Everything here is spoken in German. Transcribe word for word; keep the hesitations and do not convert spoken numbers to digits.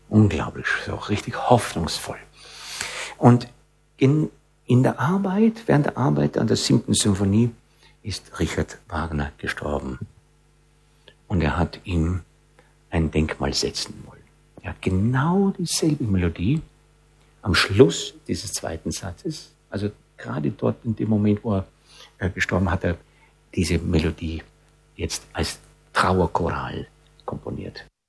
unglaublich, so richtig hoffnungsvoll. Und in, in der Arbeit, während der Arbeit an der siebten Symphonie, ist Richard Wagner gestorben. Und er hat ihm ein Denkmal setzen wollen. Er hat genau dieselbe Melodie am Schluss dieses zweiten Satzes, also gerade dort in dem Moment, wo er gestorben hat, er diese Melodie jetzt als Trauerchoral komponiert.